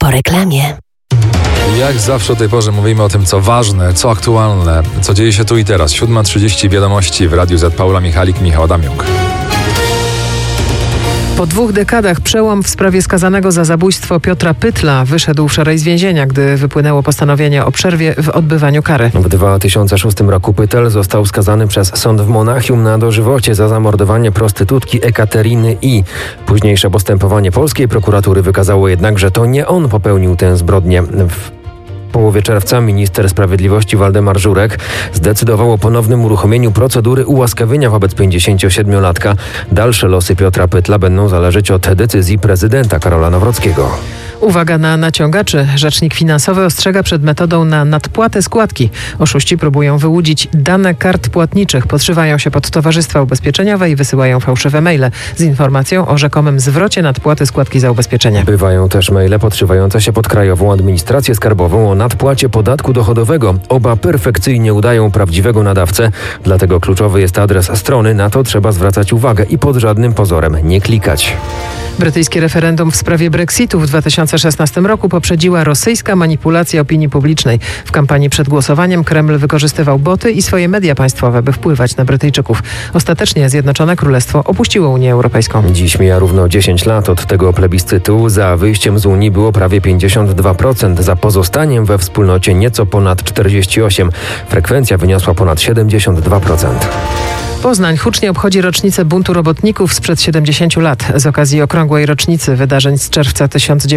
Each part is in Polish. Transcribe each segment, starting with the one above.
Po reklamie. Jak zawsze o tej porze mówimy o tym, co ważne, co aktualne, co dzieje się tu i teraz. 7:30 wiadomości w Radiu Z. Paula Michalik, Michał Adamiuk. Po 2 dekadach przełom w sprawie skazanego za zabójstwo Piotra Pytla wyszedł wczoraj z więzienia, gdy wypłynęło postanowienie o przerwie w odbywaniu kary. W 2006 roku Pytel został skazany przez sąd w Monachium na dożywocie za zamordowanie prostytutki Ekateryny I. Późniejsze postępowanie polskiej prokuratury wykazało jednak, że to nie on popełnił tę zbrodnię. W połowie czerwca minister sprawiedliwości Waldemar Żurek zdecydował o ponownym uruchomieniu procedury ułaskawienia wobec 57-latka. Dalsze losy Piotra Pytla będą zależeć od decyzji prezydenta Karola Nawrockiego. Uwaga na naciągaczy. Rzecznik finansowy ostrzega przed metodą na nadpłatę składki. Oszuści próbują wyłudzić dane kart płatniczych, podszywają się pod towarzystwa ubezpieczeniowe i wysyłają fałszywe maile z informacją o rzekomym zwrocie nadpłaty składki za ubezpieczenie. Bywają też maile podszywające się pod Krajową Administrację Skarbową o nadpłacie podatku dochodowego. Oba perfekcyjnie udają prawdziwego nadawcę, dlatego kluczowy jest adres strony. Na to trzeba zwracać uwagę i pod żadnym pozorem nie klikać. Brytyjskie referendum w sprawie Brexitu w 2016 roku poprzedziła rosyjska manipulacja opinii publicznej. W kampanii przed głosowaniem Kreml wykorzystywał boty i swoje media państwowe, by wpływać na Brytyjczyków. Ostatecznie Zjednoczone Królestwo opuściło Unię Europejską. Dziś mija równo 10 lat od tego plebiscytu. Za wyjściem z Unii było prawie 52%, za pozostaniem we wspólnocie nieco ponad 48%. Frekwencja wyniosła ponad 72%. Poznań hucznie obchodzi rocznicę buntu robotników sprzed 70 lat. Z okazji okrągłej rocznicy wydarzeń z czerwca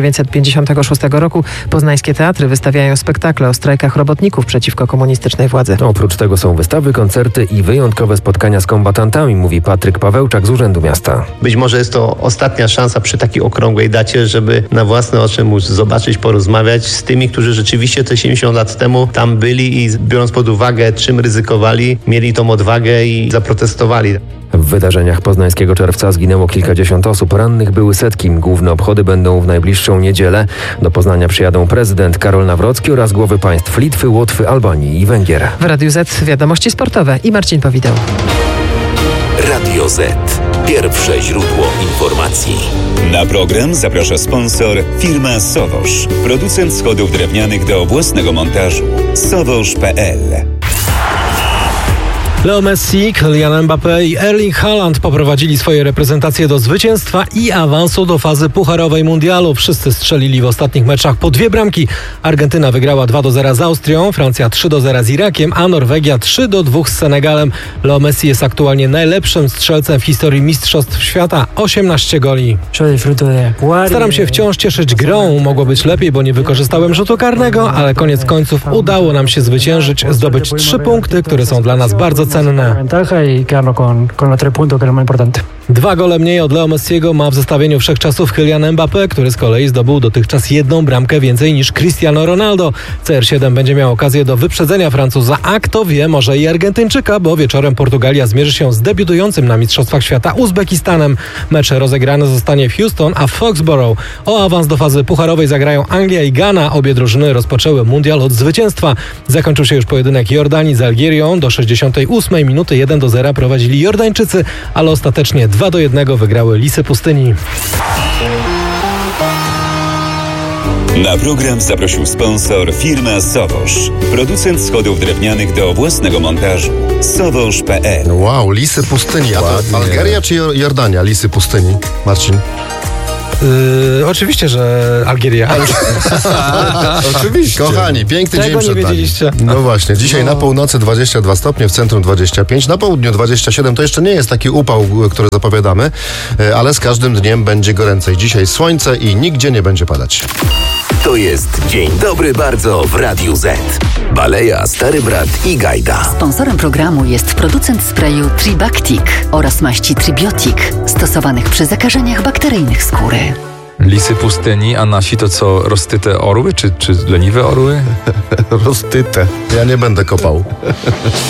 1956 roku poznańskie teatry wystawiają spektakle o strajkach robotników przeciwko komunistycznej władzy. Oprócz tego są wystawy, koncerty i wyjątkowe spotkania z kombatantami, mówi Patryk Pawełczak z Urzędu Miasta. Być może jest to ostatnia szansa przy takiej okrągłej dacie, żeby na własne oczy móc zobaczyć, porozmawiać z tymi, którzy rzeczywiście te 70 lat temu tam byli i biorąc pod uwagę, czym ryzykowali, mieli tą odwagę i zaprotestowali. W wydarzeniach poznańskiego czerwca zginęło kilkadziesiąt osób, rannych były setki. Główne obchody będą w najbliższą niedzielę. Do Poznania przyjadą prezydent Karol Nawrocki oraz głowy państw Litwy, Łotwy, Albanii i Węgier. W Radiu Z wiadomości sportowe i Marcin Powideł. Radio Z. Pierwsze źródło informacji. Na program zaprasza sponsor firma Sowosz. Producent schodów drewnianych do własnego montażu. Sowosz.pl. Leo Messi, Kylian Mbappé i Erling Haaland poprowadzili swoje reprezentacje do zwycięstwa i awansu do fazy pucharowej mundialu. Wszyscy strzelili w ostatnich meczach po 2 bramki. Argentyna wygrała 2-0 z Austrią, Francja 3-0 z Irakiem, a Norwegia 3-2 z Senegalem. Leo Messi jest aktualnie najlepszym strzelcem w historii Mistrzostw Świata. 18 goli. Staram się wciąż cieszyć grą. Mogło być lepiej, bo nie wykorzystałem rzutu karnego, ale koniec końców udało nam się zwyciężyć, zdobyć 3 punkty, które są dla nas bardzo cenne. 2 gole mniej od Leo Messiego ma w zestawieniu wszechczasów Kylian Mbappé, który z kolei zdobył dotychczas 1 bramkę więcej niż Cristiano Ronaldo. CR7 będzie miał okazję do wyprzedzenia Francuza, a kto wie, może i Argentyńczyka, bo wieczorem Portugalia zmierzy się z debiutującym na Mistrzostwach Świata Uzbekistanem. Mecz rozegrany zostanie w Houston, a w Foxborough. O awans do fazy pucharowej zagrają Anglia i Ghana. Obie drużyny rozpoczęły mundial od zwycięstwa. Zakończył się już pojedynek Jordanii z Algierią. Do 68 minuty 1-0 prowadzili Jordańczycy, ale ostatecznie 2-1 wygrały Lisy Pustyni. Na program zaprosił sponsor firma Sowosz. Producent schodów drewnianych do własnego montażu. Sowosz.pl. Wow, Lisy Pustyni. A to Algeria czy Jordania? Lisy Pustyni. Marcin? Oczywiście, że Algieria. Oczywiście. Kochani, piękny dzień przed nami. Wiedzieliście. No właśnie, dzisiaj na północy 22 stopnie, w centrum 25, na południu 27. To jeszcze nie jest taki upał, który zapowiadamy, ale z każdym dniem będzie goręcej. Dzisiaj słońce i nigdzie nie będzie padać. To jest Dzień Dobry Bardzo w Radiu Z. Baleja, Stary Brat i Gajda. Sponsorem programu jest producent sprayu Tribactic oraz maści Tribiotic, stosowanych przy zakażeniach bakteryjnych skóry. Lisy pustyni, a nasi to co, roztyte orły, czy leniwe orły? Roztyte. Ja nie będę kopał.